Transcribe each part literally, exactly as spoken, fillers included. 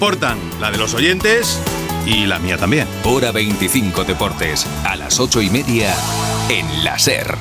Portan la de los oyentes y la mía también. Hora veinticinco Deportes, a las ocho y media en la SER.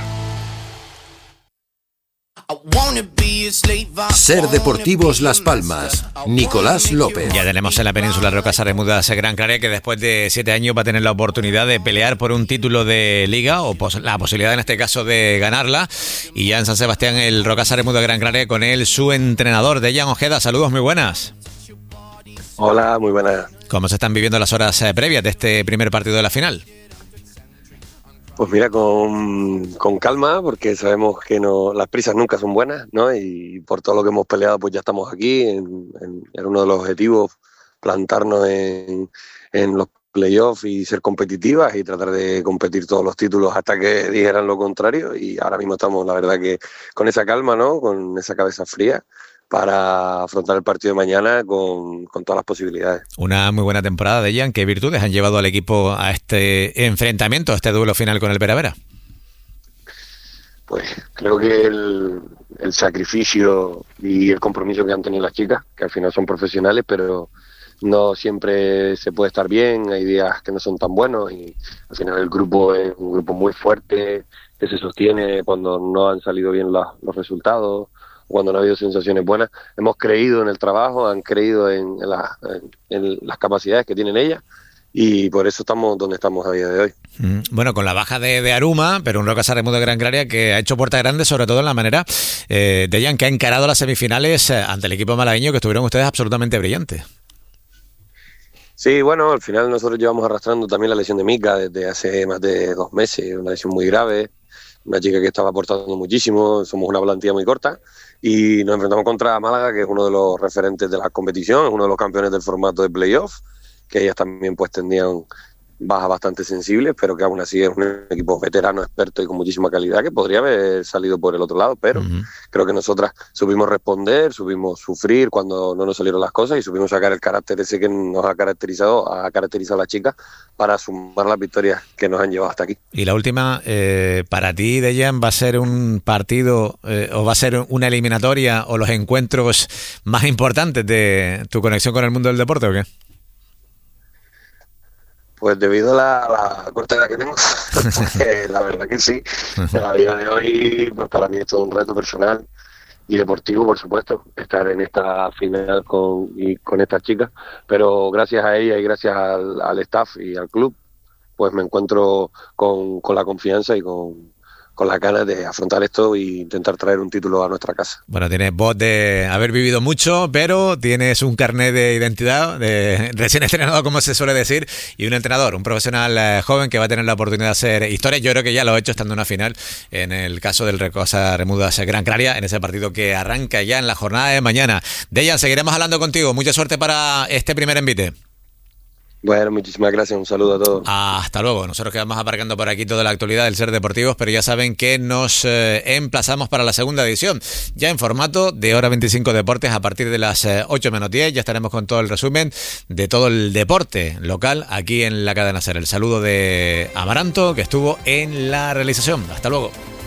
SER Deportivos Las Palmas, Nicolás López. Ya tenemos en la península Rocas Arremudas Gran Canaria, que después de siete años va a tener la oportunidad de pelear por un título de liga, o pos- la posibilidad en este caso de ganarla. Y ya en San Sebastián, el Rocas Arremudas Gran Canaria, con él su entrenador, Dejan Ojeda. Saludos, muy buenas. Hola, muy buenas. ¿Cómo se están viviendo las horas eh, previas de este primer partido de la final? Pues mira, con, con calma, porque sabemos que no, las prisas nunca son buenas, ¿no? Y por todo lo que hemos peleado, pues ya estamos aquí. En, en, era uno de los objetivos, plantarnos en, en los playoffs y ser competitivas y tratar de competir todos los títulos hasta que dijeran lo contrario. Y ahora mismo estamos, la verdad, que con esa calma, ¿no? Con esa cabeza fría, para afrontar el partido de mañana con, con todas las posibilidades. Una muy buena temporada, Dejan. ¿Qué virtudes han llevado al equipo a este enfrentamiento, a este duelo final con el Peravera? Pues creo que el, el sacrificio y el compromiso que han tenido las chicas, que al final son profesionales, pero no siempre se puede estar bien, hay días que no son tan buenos y al final el grupo es un grupo muy fuerte, que se sostiene cuando no han salido bien la, los resultados, cuando no ha habido sensaciones buenas. Hemos creído en el trabajo, han creído en, en, la, en, en las capacidades que tienen ellas y por eso estamos donde estamos a día de hoy. Mm, bueno, con la baja de, de Aruma, pero un Rocas Arremudas Gran Canaria que ha hecho puerta grande, sobre todo en la manera, eh, Dejan, que ha encarado las semifinales eh, ante el equipo malagueño, que estuvieron ustedes absolutamente brillantes. Sí, bueno, al final nosotros llevamos arrastrando también la lesión de Mika desde hace más de dos meses, una lesión muy grave, una chica que estaba aportando muchísimo, somos una plantilla muy corta y nos enfrentamos contra Málaga, que es uno de los referentes de la competición, es uno de los campeones del formato de playoff, que ellas también pues tenían bajas bastante sensibles, pero que aún así es un equipo veterano, experto y con muchísima calidad, que podría haber salido por el otro lado, pero uh-huh. creo que nosotras supimos responder, supimos sufrir cuando no nos salieron las cosas y supimos sacar el carácter ese que nos ha caracterizado, ha caracterizado a las chicas para sumar las victorias que nos han llevado hasta aquí. Y la última, eh, para ti, Dejan, ¿va a ser un partido eh, o va a ser una eliminatoria o los encuentros más importantes de tu conexión con el mundo del deporte o qué? Pues debido a la, la corta edad que tengo, porque la verdad que sí, a día de hoy, pues para mí es todo un reto personal y deportivo, por supuesto, estar en esta final con, y con estas chicas, pero gracias a ella y gracias al, al staff y al club, pues me encuentro con, con la confianza y con, con las ganas de afrontar esto e intentar traer un título a nuestra casa. Bueno, tienes voz de haber vivido mucho, pero tienes un carnet de identidad, de recién estrenado, como se suele decir, y un entrenador, un profesional eh, joven que va a tener la oportunidad de hacer historia. Yo creo que ya lo ha hecho estando en una final, en el caso del Rocas Arremudas Gran Canaria, en ese partido que arranca ya en la jornada de mañana. Dejan, seguiremos hablando contigo. Mucha suerte para este primer envite. Bueno, muchísimas gracias, un saludo a todos. Hasta luego. Nosotros quedamos aparcando por aquí toda la actualidad del SER Deportivos, pero ya saben que nos eh, emplazamos para la segunda edición, ya en formato de Hora veinticinco Deportes, a partir de las eh, ocho menos diez, ya estaremos con todo el resumen de todo el deporte local aquí en la cadena SER. El saludo de Amaranto, que estuvo en la realización. Hasta luego.